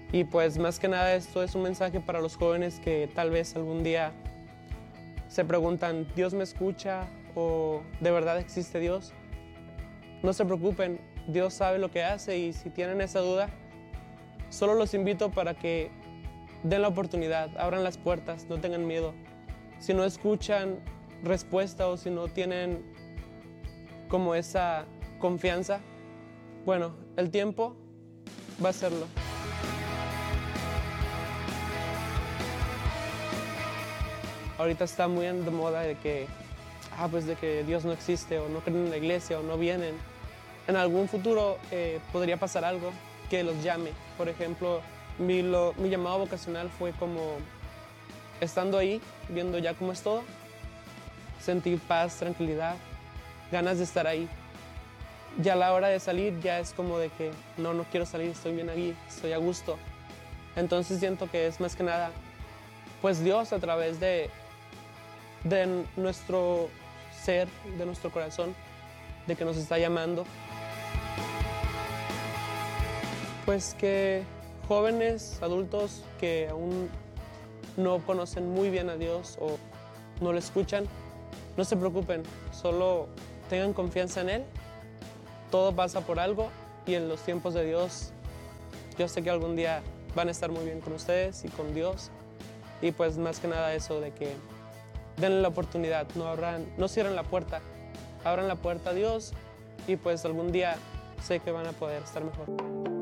Y pues más que nada esto es un mensaje para los jóvenes que tal vez algún día se preguntan, ¿Dios me escucha o de verdad existe Dios? No se preocupen, Dios sabe lo que hace y si tienen esa duda, solo los invito para que den la oportunidad, abran las puertas, no tengan miedo. Si no escuchan respuesta o si no tienen como esa confianza, bueno, el tiempo va a hacerlo. Ahorita está muy de moda de que, pues de que Dios no existe o no creen en la iglesia o no vienen. En algún futuro podría pasar algo que los llame. Por ejemplo, mi llamado vocacional fue como estando ahí, viendo ya cómo es todo, sentir paz, tranquilidad, ganas de estar ahí. Ya a la hora de salir ya es como de que no quiero salir, estoy bien aquí, estoy a gusto. Entonces siento que es más que nada, pues Dios a través de nuestro ser, de nuestro corazón, de que nos está llamando. Pues que jóvenes, adultos que aún no conocen muy bien a Dios o no lo escuchan, no se preocupen, solo tengan confianza en Él. Todo pasa por algo y en los tiempos de Dios, yo sé que algún día van a estar muy bien con ustedes y con Dios. Y pues más que nada eso de que denle la oportunidad, no cierren la puerta, abran la puerta a Dios y pues algún día sé que van a poder estar mejor.